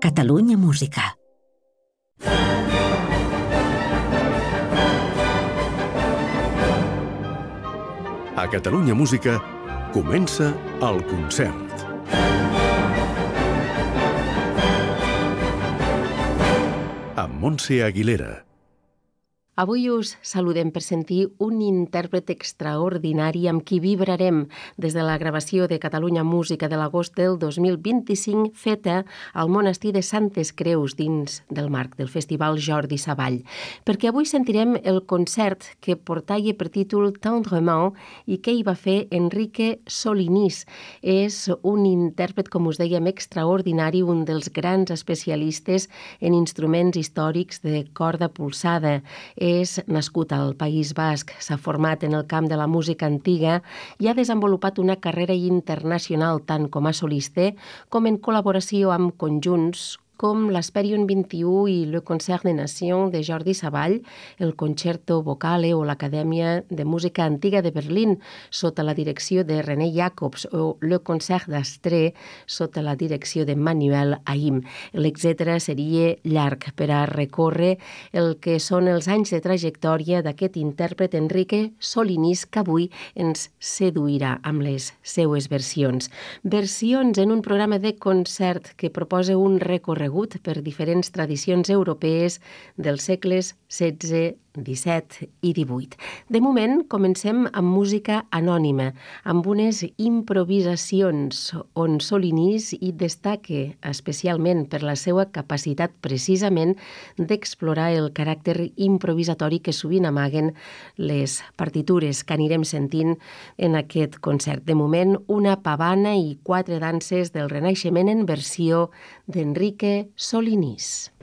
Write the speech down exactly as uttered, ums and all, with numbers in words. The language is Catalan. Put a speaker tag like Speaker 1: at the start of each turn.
Speaker 1: Catalunya Música.
Speaker 2: A Catalunya Música comença el concert. Amb Montse Aguilera.
Speaker 3: Avui us saludem per sentir un intèrpret extraordinari amb qui vibrarem des de la gravació de Catalunya Música de l'agost del dos mil vint-i-cinc feta al monestir de Santes Creus dins del marc del Festival Jordi Savall, perquè avui sentirem el concert que portaia per títol Tendrement i que hi va fer Enrique Solinís. És un intèrpret, com us dèiem, extraordinari, un dels grans especialistes en instruments històrics de corda polsada. És nascut al País Basc, s'ha format en el camp de la música antiga i ha desenvolupat una carrera internacional tant com a solista com en col·laboració amb conjunts com l'Asperion vint-i-u i Le Concert des Nations de Jordi Savall, el Concerto Vocale o l'Acadèmia de Música Antiga de Berlín sota la direcció de René Jacobs o Le Concert d'Astrée sota la direcció de Manuel Haïm. L'etcètera seria llarg per a recórrer el que són els anys de trajectòria d'aquest intèrpret Enrique Solinís, que avui ens seduirà amb les seues versions. Versions en un programa de concert que proposa un recorregut per diferents tradicions europees dels segles setze, disset i divuit. De moment, comencem amb música anònima, amb unes improvisacions on Solinís hi destaca especialment per la seva capacitat precisament d'explorar el caràcter improvisatori que sovint amaguen les partitures que anirem sentint en aquest concert. De moment, una pavana i quatre danses del Renaixement en versió d'Enrique Solinís.